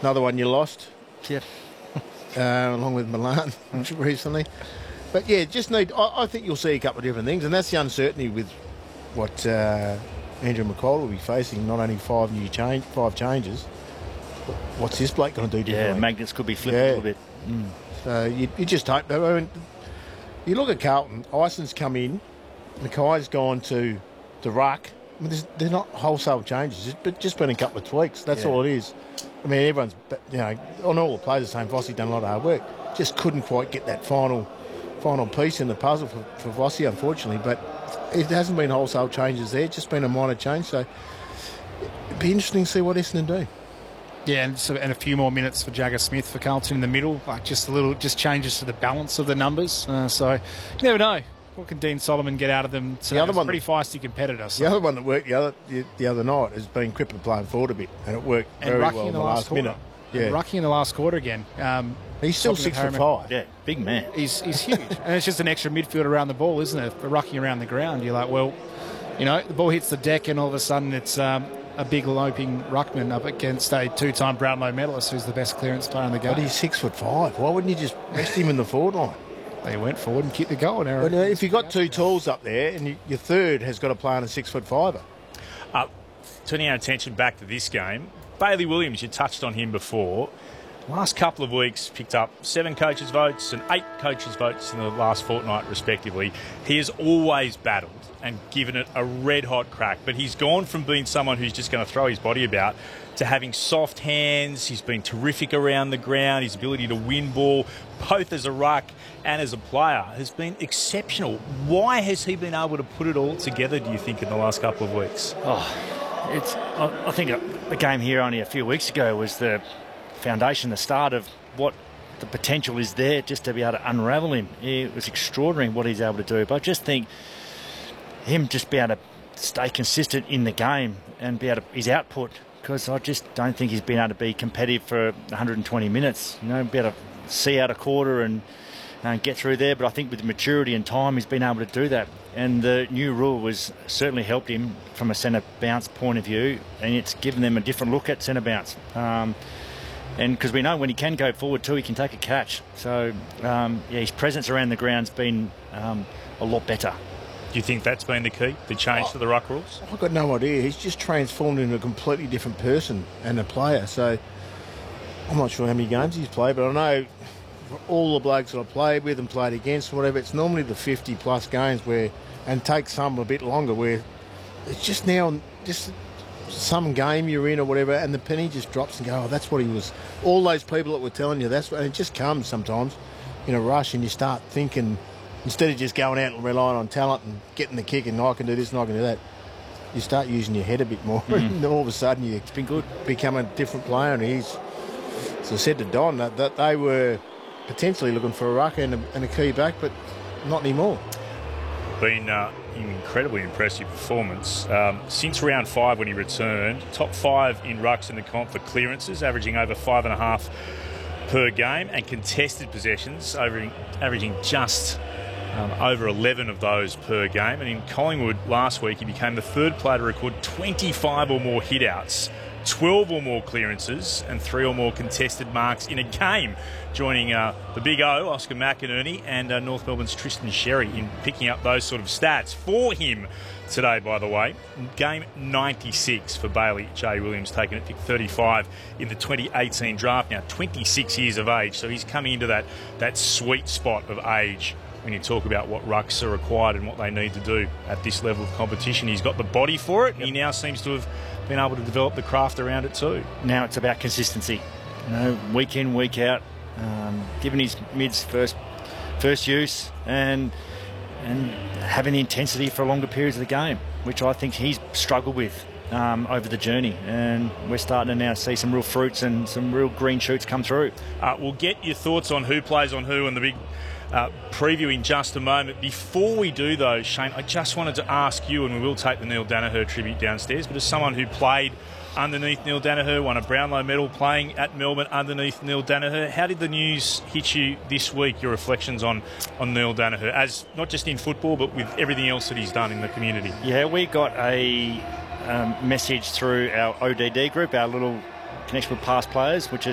Another one you lost. Yeah. Along with Milan recently. But yeah, I think you'll see a couple of different things, and that's the uncertainty with what Andrew McCall will be facing. Not only five changes, but what's this bloke going to do differently? Yeah, magnets could be flipped a little bit. So you just hope that. I mean, you look at Carlton. Ison's come in. Mackay's gone to the ruck. I mean, they're not wholesale changes, but just been a couple of tweaks. That's all it is. I mean, everyone's, on all the players are saying Vossi done a lot of hard work. Just couldn't quite get that final piece in the puzzle for Vossi, unfortunately. But it hasn't been wholesale changes there. It's just been a minor change. So it'd be interesting to see what Essendon do. Yeah, and a few more minutes for Jagger Smith for Carlton in the middle. Like just changes to the balance of the numbers. So you never know. What can Dean Solomon get out of them? So the other one, pretty feisty competitor. So. The other one that worked the other night has been Cripper playing forward a bit, and it worked very well in the last minute. Yeah, Rucky in the last quarter again. He's still 6'5". Yeah, big man. He's huge, and it's just an extra midfield around the ball, isn't it? For Rucky around the ground, you're like, well, the ball hits the deck, and all of a sudden it's a big loping ruckman up against a two-time Brownlow medalist, who's the best clearance player in the game. But he's 6'5". Why wouldn't you just rest him in the forward line? They went forward and kicked the goal. But if you've got two tools up there and your third has got to play on a 6'5". Turning our attention back to this game, Bailey Williams, you touched on him before. Last couple of weeks picked up 7 coaches' votes and 8 coaches' votes in the last fortnight, respectively. He has always battled and given it a red-hot crack, but he's gone from being someone who's just going to throw his body about to having soft hands. He's been terrific around the ground. His ability to win ball, both as a ruck and as a player, has been exceptional. Why has he been able to put it all together, do you think, in the last couple of weeks? I think the game here only a few weeks ago was the foundation, the start of what the potential is there, just to be able to unravel him. It was extraordinary what he's able to do. But I just think him just be able to stay consistent in the game and be able to, his output, because I just don't think he's been able to be competitive for 120 minutes. Be able to see out a quarter and get through there. But I think with maturity and time, he's been able to do that. And the new rule was certainly helped him from a centre bounce point of view, and it's given them a different look at centre bounce. And because we know when he can go forward too, he can take a catch. So, his presence around the ground's been a lot better. Do you think that's been the key, the change to the ruck rules? I've got no idea. He's just transformed into a completely different person and a player. So I'm not sure how many games he's played, but I know all the blokes that I've played with and played against, whatever, it's normally the 50-plus games and takes some a bit longer, where it's just now just some game you're in or whatever, and the penny just drops and go, oh, that's what he was. All those people that were telling you, and it just comes sometimes in a rush, and you start thinking, instead of just going out and relying on talent and getting the kick and I can do this and I can do that, you start using your head a bit more. And all of a sudden it's been good, become a different player. And he's, as I said to Don, that they were potentially looking for a ruck and a key back, but not anymore. Been an incredibly impressive performance. Since round 5 when he returned, top 5 in rucks in the comp for clearances, averaging over 5.5 per game, and contested possessions, averaging just over 11 of those per game. And in Collingwood last week, he became the 3rd player to record 25 or more hit-outs, 12 or more clearances, and 3 or more contested marks in a game, joining the Big O, Oscar McInerney, and North Melbourne's Tristan Sherry in picking up those sort of stats for him today, by the way. Game 96 for Bailey J. Williams, taken at pick 35 in the 2018 draft. Now, 26 years of age, so he's coming into that sweet spot of age when you talk about what rucks are required and what they need to do at this level of competition. He's got the body for it. He now seems to have been able to develop the craft around it too. Now it's about consistency. Week in, week out, giving his mids first use and having the intensity for longer periods of the game, which I think he's struggled with over the journey. And we're starting to now see some real fruits and some real green shoots come through. We'll get your thoughts on who plays on who and the big preview in just a moment. Before we do, though, Shane, I just wanted to ask you, and we will take the Neil Daniher tribute downstairs, but as someone who played underneath Neil Daniher, won a Brownlow medal playing at Melbourne underneath Neil Daniher, how did the news hit you this week, your reflections on Neil Daniher, as not just in football, but with everything else that he's done in the community? Yeah, we got a message through our ODD group, our little connection with past players, which is